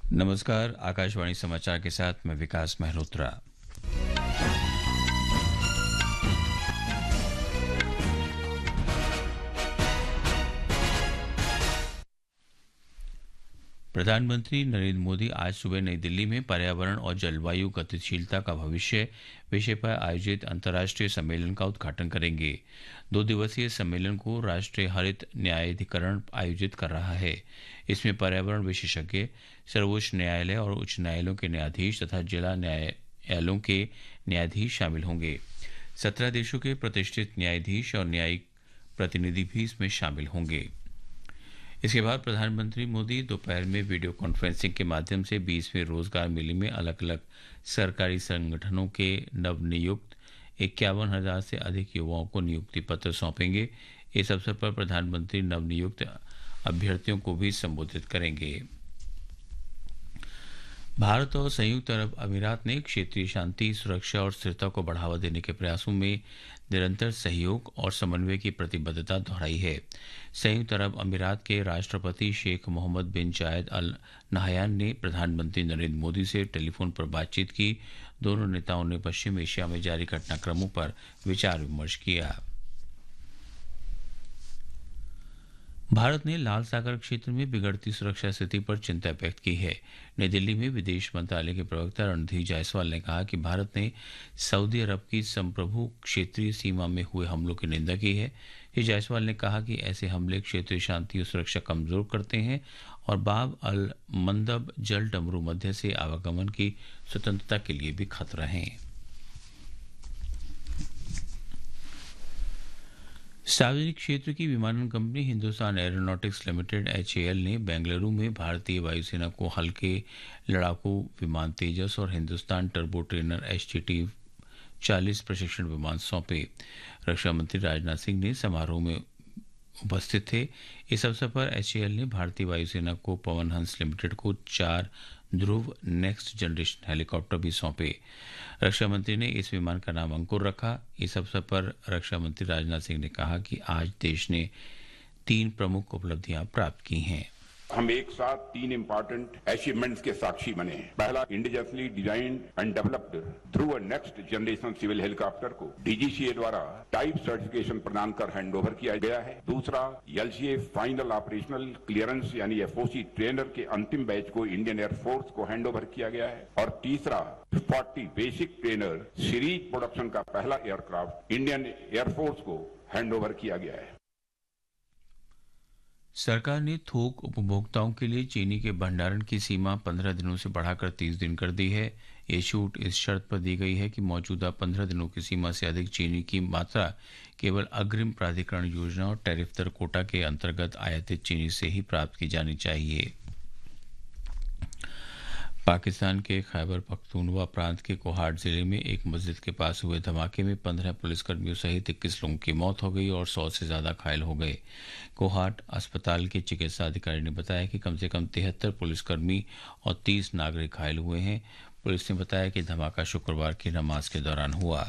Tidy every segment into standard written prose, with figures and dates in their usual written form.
नमस्कार। आकाशवाणी समाचार के साथ मैं विकास मेहरोत्रा। प्रधानमंत्री नरेंद्र मोदी आज सुबह नई दिल्ली में पर्यावरण और जलवायु गतिशीलता का भविष्य विषय पर आयोजित अंतर्राष्ट्रीय सम्मेलन का उद्घाटन करेंगे। 2 दिवसीय सम्मेलन को राष्ट्रीय हरित न्यायाधिकरण आयोजित कर रहा है। इसमें पर्यावरण विशेषज्ञ, सर्वोच्च न्यायालय और उच्च न्यायालयों के न्यायाधीश तथा जिला न्यायालयों के न्यायाधीश शामिल होंगे। 17 देशों के प्रतिष्ठित न्यायाधीश और न्यायिक प्रतिनिधि भी इसमें शामिल होंगे। इसके बाद प्रधानमंत्री मोदी दोपहर में वीडियो कॉन्फ्रेंसिंग के माध्यम से 20वें रोजगार मेले में अलग अलग सरकारी संगठनों के नवनियुक्त 51,000 से अधिक युवाओं को नियुक्ति पत्र सौंपेंगे। इस अवसर पर प्रधानमंत्री नवनियुक्त अभ्यर्थियों को भी संबोधित करेंगे। भारत और संयुक्त अरब अमीरात ने क्षेत्रीय शांति, सुरक्षा और स्थिरता को बढ़ावा देने के प्रयासों में निरंतर सहयोग और समन्वय की प्रतिबद्धता दोहराई है। संयुक्त अरब अमीरात के राष्ट्रपति शेख मोहम्मद बिन जायद अल नहयान ने प्रधानमंत्री नरेंद्र मोदी से टेलीफोन पर बातचीत की। दोनों नेताओं ने पश्चिम एशिया में जारी घटनाक्रमों पर विचार विमर्श किया। भारत ने लाल सागर क्षेत्र में बिगड़ती सुरक्षा स्थिति पर चिंता व्यक्त की है। नई दिल्ली में विदेश मंत्रालय के प्रवक्ता रणधीर जायसवाल ने कहा कि भारत ने सऊदी अरब की संप्रभु क्षेत्रीय सीमा में हुए हमलों की निंदा की है। श्री जायसवाल ने कहा कि ऐसे हमले क्षेत्रीय शांति और सुरक्षा कमजोर करते हैं और बाब अल मंदब जल डमरू मध्य से आवागमन की स्वतंत्रता के लिए भी खतरा है। सार्वजनिक क्षेत्र की विमानन company Hindustan aeronautics limited HAL ने बेंगलुरु में भारतीय वायुसेना को हल्के लड़ाकू विमान तेजस और हिंदुस्तान टर्बो ट्रेनर HT-40 प्रशिक्षण विमान सौंपे। रक्षा मंत्री राजनाथ सिंह ने समारोह में उपस्थित थे। इस अवसर पर HAL ने भारतीय वायुसेना को पवन हंस लिमिटेड को 4 ध्रुव नेक्स्ट जनरेशन हेलीकॉप्टर भी सौंपे। रक्षा मंत्री ने इस विमान का नाम अंकुर रखा। इस अवसर पर रक्षा मंत्री राजनाथ सिंह ने कहा कि आज देश ने 3 प्रमुख उपलब्धियां प्राप्त की हैं। हम एक साथ 3 इंपॉर्टेंट अचीवमेंट्स के साक्षी बने हैं। पहला, indigenously designed and developed Dhruv next generation civil helicopter को DGCA द्वारा टाइप सर्टिफिकेशन प्रदान कर हैंडओवर किया गया है। दूसरा, LCA फाइनल ऑपरेशनल क्लियरेंस यानी FOC ट्रेनर के अंतिम बैच को इंडियन एयरफोर्स को हैंडओवर किया गया है। और तीसरा, 40 बेसिक ट्रेनर सीरीज प्रोडक्शन का पहला एयरक्राफ्ट इंडियन एयरफोर्स को हैंडओवर किया गया है। सरकार ने थोक उपभोक्ताओं के लिए चीनी के भंडारण की सीमा 15 दिनों से बढ़ाकर 30 दिन कर दी है। ये छूट इस शर्त पर दी गई है कि मौजूदा 15 दिनों की सीमा से अधिक चीनी की मात्रा केवल अग्रिम प्राधिकरण योजना और टैरिफ दर कोटा के अंतर्गत आयातित चीनी से ही प्राप्त की जानी चाहिए। पाकिस्तान के खैबर पख्तूनवा प्रांत के कोहाट जिले में एक मस्जिद के पास हुए धमाके में 15 पुलिसकर्मियों सहित 21 लोगों की मौत हो गई और 100 से ज्यादा घायल हो गए। कोहाट अस्पताल के चिकित्सा अधिकारी ने बताया कि कम से कम 73 पुलिसकर्मी और 30 नागरिक घायल हुए हैं। पुलिस ने बताया कि धमाका शुक्रवार की नमाज के दौरान हुआ।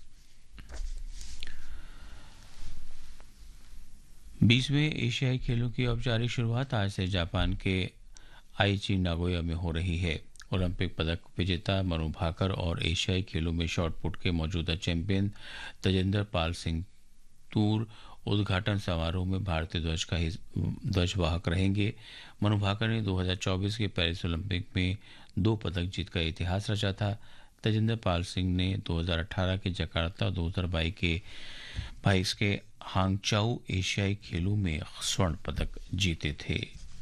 20वें एशियाई खेलों की औपचारिक शुरुआत आज से जापान के आईची नागोया में हो रही है। ओलंपिक पदक विजेता मनु भाकर और एशियाई खेलों में शॉटपुट के मौजूदा चैंपियन तजिंदर पाल सिंह तूर उद्घाटन समारोह में भारतीय ध्वजवाहक रहेंगे। मनु भाकर ने 2024 के पेरिस ओलंपिक में 2 पदक जीतकर इतिहास रचा था। तजिंदर पाल सिंह ने 2018 के जकार्ता और 2022 के हांगचाऊ एशियाई खेलों में स्वर्ण पदक जीते थे।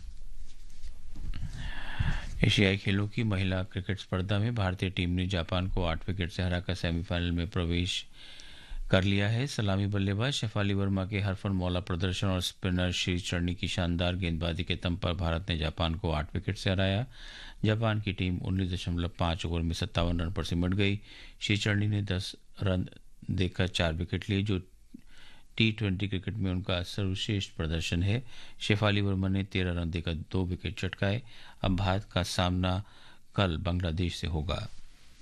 एशियाई खेलों की महिला क्रिकेट स्पर्धा में भारतीय टीम ने जापान को 8 विकेट से हराकर सेमीफाइनल में प्रवेश कर लिया है। सलामी बल्लेबाज शेफाली वर्मा के हरफनमौला प्रदर्शन और स्पिनर श्री चरणी की शानदार गेंदबाजी के दम पर भारत ने जापान को 8 विकेट से हराया। जापान की टीम 19.5 ओवर में 57 रन पर सिमट गई। श्री चरणी ने 10 रन देकर 4 विकेट लिए, जो T20 क्रिकेट में उनका सर्वश्रेष्ठ प्रदर्शन है। शेफाली वर्मा ने 13 रन देकर 2 विकेट चटकाए। अब भारत का सामना कल बांग्लादेश से होगा।